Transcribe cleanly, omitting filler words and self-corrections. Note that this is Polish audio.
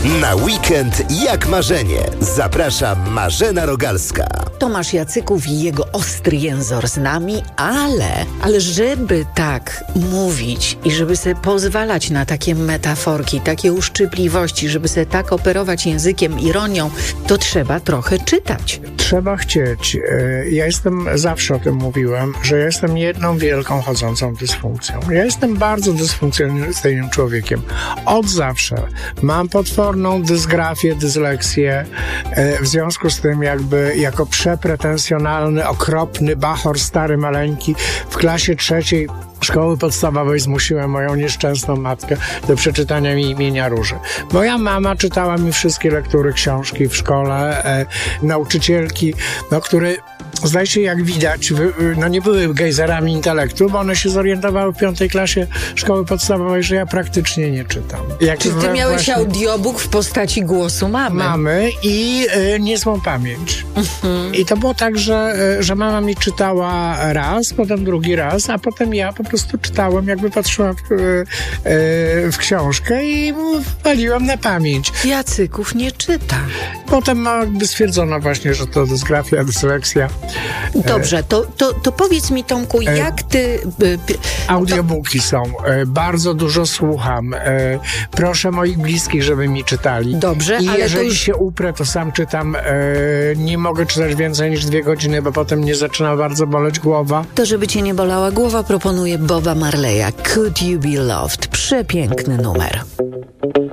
Na weekend jak marzenie. Zaprasza Marzena Rogalska. Tomasz Jacyków i jego ostry jęzor z nami, ale żeby tak mówić i żeby sobie pozwalać na takie metaforki, takie uszczypliwości, żeby sobie tak operować językiem, ironią, to trzeba trochę czytać. Trzeba chcieć. Ja zawsze o tym mówiłem, że jestem jedną wielką chodzącą dysfunkcją. Ja jestem bardzo dysfunkcyjnym człowiekiem. Od zawsze. Mam potworną dysgrafię, dysleksję. W związku z tym jako przepretensjonalny, okropny bachor, stary, maleńki, w klasie 3 szkoły podstawowej zmusiłem moją nieszczęsną matkę do przeczytania mi Imienia Róży. Moja mama czytała mi wszystkie lektury, książki w szkole, nauczycielki, które zdaje się, jak widać, nie były gejzerami intelektu, bo one się zorientowały w 5. klasie szkoły podstawowej, że ja praktycznie nie czytam. Czy ty miałeś audiobook w postaci głosu mamy? Mamy i niezłą pamięć. I to było tak, że mama mi czytała raz, potem drugi raz, a potem ja po prostu czytałem, patrzyłam w książkę i waliłem na pamięć. Jacyków nie czyta. Potem stwierdzono właśnie, że to dysgrafia, dysleksja. Dobrze, to powiedz mi, Tomku, jak ty... Audiobooki są. Bardzo dużo słucham. Proszę moich bliskich, żeby mi czytali. Dobrze, i ale jeżeli się uprę, to sam czytam. Nie mogę czytać więcej niż 2 godziny, bo potem mnie zaczyna bardzo boleć głowa. To, żeby cię nie bolała głowa, proponuję Boba Marleya. Could You Be Loved? Przepiękny numer.